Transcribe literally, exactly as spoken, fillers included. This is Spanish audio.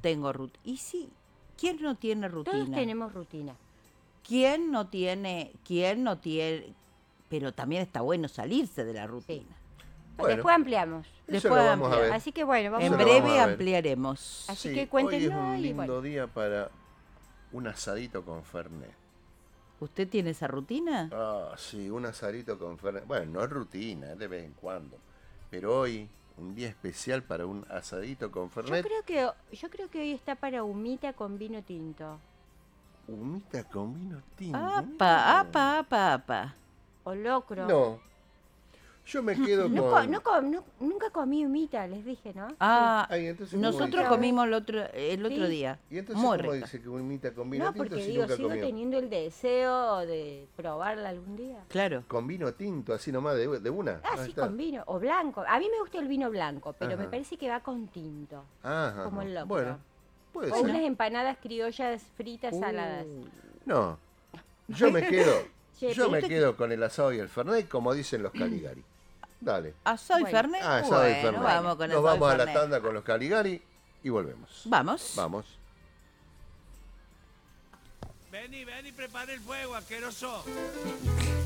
tengo rutina. Y sí, ¿quién no tiene rutina? Todos tenemos rutina. ¿Quién no tiene, quién no tiene, pero también está bueno salirse de la rutina? Sí. Bueno, Después ampliamos. eso Después lo vamos a ampliamos. ver. Así que bueno, vamos En Eso lo a vamos breve a ver. ampliaremos. Así Sí, que hoy es cuéntenos un y lindo bueno. día para un asadito con Fernet. ¿Usted tiene esa rutina? Ah, sí, un asadito con Fernet. Bueno, no es rutina, es de vez en cuando. Pero hoy, un día especial para un asadito con Yo Fernet. creo que yo creo que hoy está para humita con vino tinto. Humita con vino tinto. Apa, apa, apa, apa. O locro. No. Yo me quedo No, co- con... no co- no- nunca comí humita, les dije, ¿no? Ah, Ay, entonces, ¿cómo nosotros dice? comimos el otro, el otro Sí. día. ¿Y entonces Muy cómo rica. dice que humita con vino No, tinto porque si digo, nunca sigo comió? teniendo el deseo de probarla algún día. Claro. Con vino tinto, así nomás, de, de una. Ah, Ahí sí, está. con vino. O blanco. A mí me gusta el vino blanco, pero Ajá. me parece que va con tinto. Ajá, como el ajá. locro. Bueno, puede O ser. unas empanadas criollas fritas Uh. saladas. No, yo me quedo, Che, yo pero me esto- quedo con el asado y el fernet, como dicen los Caligari. Dale. ¿Asado y Bueno. Fernet? Ah, asado y Bueno, fernet. vamos con Nos asado y vamos a la Fernet. tanda con los Caligari y volvemos. Vamos. Vamos. Ven y ven y prepara el fuego, asqueroso.